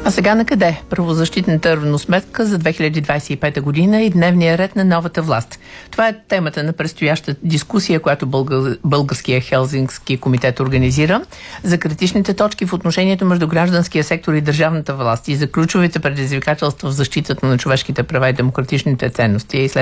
А сега на къде? Правозащитната равносметка за 2025 година и дневния ред на новата власт. Това е темата на предстояща дискусия, която Българския Хелзинкски комитет организира за критичните точки в отношението между гражданския сектор и държавната власт и за ключовите предизвикателства в защитата на човешките права и демократичните ценности.